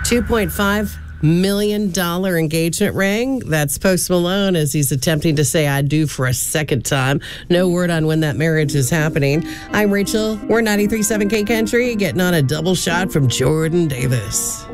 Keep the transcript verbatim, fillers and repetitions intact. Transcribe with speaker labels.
Speaker 1: two point five million dollars engagement ring. That's Post Malone as he's attempting to say I do for a second time. No word on when that marriage is happening. I'm Rachel. We're ninety-three point seven K Country, getting on a double shot from Jordan Davis.